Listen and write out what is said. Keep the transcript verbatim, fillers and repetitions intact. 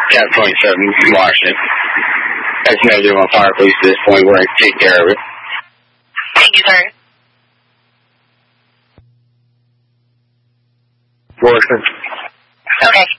ten twenty-seven Washington. That's negative on fire police at this point. We're going to take care of it. Thank you, sir. Working. Okay.